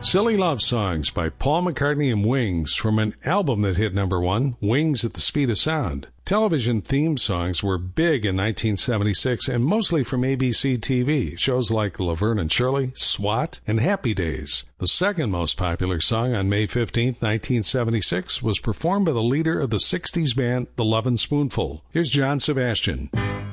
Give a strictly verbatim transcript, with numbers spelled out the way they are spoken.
Silly Love Songs by Paul McCartney and Wings from an album that hit number one, Wings at the Speed of Sound. Television theme songs were big in nineteen seventy-six and mostly from A B C T V, shows like Laverne and Shirley, SWAT, and Happy Days. The second most popular song on May fifteenth, nineteen seventy-six was performed by the leader of the sixties band, The Lovin' Spoonful. Here's John Sebastian.